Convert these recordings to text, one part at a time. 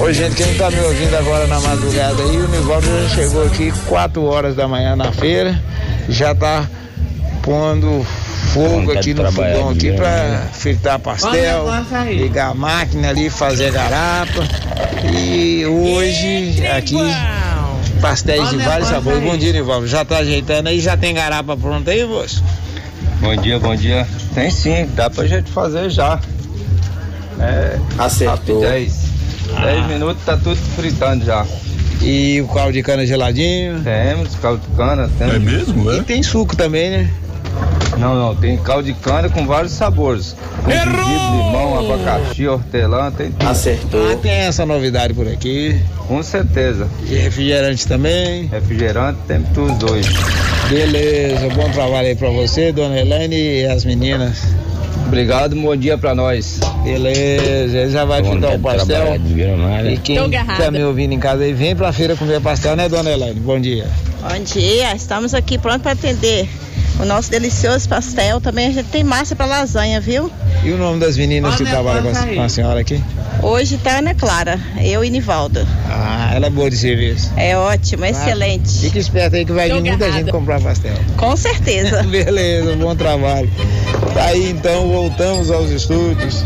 Oi, gente, quem tá me ouvindo agora na madrugada aí, o Nivaldo já chegou aqui 4 horas da manhã na feira, já tá pondo fogo aqui no fogão aqui pra fritar pastel, ligar a máquina ali, fazer garapa. E hoje aqui pastéis de vários sabores. Bom dia, Nivaldo. Já tá ajeitando aí, já tem garapa pronta aí, moço? Bom dia, bom dia. Tem sim, dá pra gente fazer já. Acertou. 10 minutos tá tudo fritando já. E o caldo de cana geladinho? Temos caldo de cana. Temos. É mesmo, é? E tem suco também, né? Não, tem caldo de cana com vários sabores. Com gengibre, limão, abacaxi, hortelã, tem tudo. Acertou. Tem essa novidade por aqui. Com certeza. E refrigerante também? Refrigerante, temos tudo hoje. Beleza, bom trabalho aí pra você, dona Elaine e as meninas. Obrigado, bom dia pra nós. Beleza, ele já vai fritar o pastel. E quem tá me ouvindo em casa aí, vem pra feira comer pastel, né, dona Elaine? Bom dia. Bom dia, estamos aqui prontos para atender o nosso delicioso pastel. Também a gente tem massa para lasanha, viu? E o nome das meninas que trabalham com a senhora aqui? Hoje tá Ana Clara, eu e Nivaldo. Ah, ela é boa de serviço. É ótimo, excelente. Fica esperto aí que vai vir muita gente comprar pastel. Com certeza. Beleza, bom trabalho. Tá aí então, voltamos aos estúdios.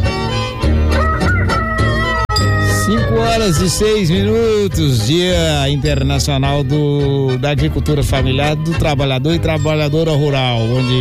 5h06, Dia Internacional da Agricultura Familiar, do Trabalhador e Trabalhadora Rural. Bom dia.